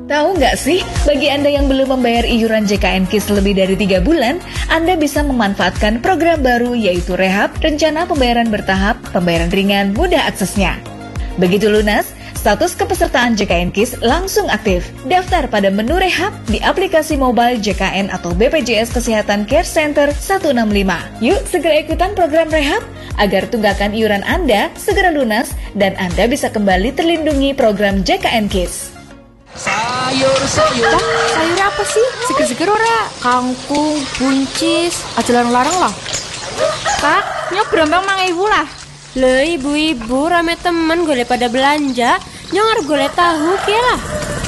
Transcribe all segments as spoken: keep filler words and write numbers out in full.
Tahu nggak sih, bagi Anda yang belum membayar iuran J K N KIS lebih dari tiga bulan, Anda bisa memanfaatkan program baru yaitu Rehab, rencana pembayaran bertahap, pembayaran ringan, mudah aksesnya. Begitu lunas, status kepesertaan J K N KIS langsung aktif. Daftar pada menu Rehab di aplikasi mobile J K N atau B P J S Kesehatan Care Center seratus enam puluh lima. Yuk segera ikutan program Rehab agar tunggakan iuran Anda segera lunas dan Anda bisa kembali terlindungi program J K N KIS. Sayur, sayur. Dah, sayur apa sih? Seger-seger ora? Kangkung, buncis, ajalan larang lah. Kak, nyok berombang mang ibu lah. Le ibu-ibu rame temen golek pada belanja, nyong golek tahu kia lah.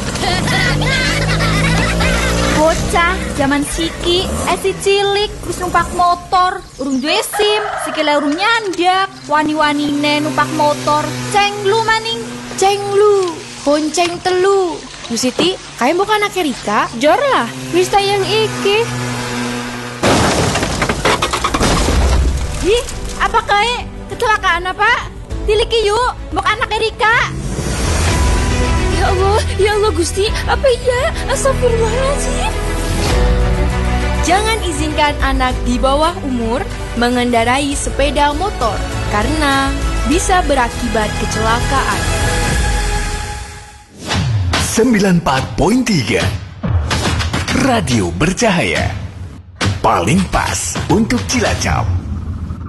Bocah, zaman siki, esi cilik, terus numpak motor, urung duwe SIM, sikile urung nyandak, wani-wanine numpak motor, cenglu maning, Cenglu, bonceng telu. Bu Siti, kayak bukan anak Rika? Jor lah, wis tayang iki. Ih, apa kae? Kecelakaan apa? Tiliki yuk, mbok anak Erika. Ya Allah, ya Allah Gusti, apa iya? Astagfirullahaladzim. Jangan izinkan anak di bawah umur mengendarai sepeda motor karena bisa berakibat kecelakaan. sembilan puluh empat koma tiga Radio Bercahaya. Paling pas untuk Cilacap.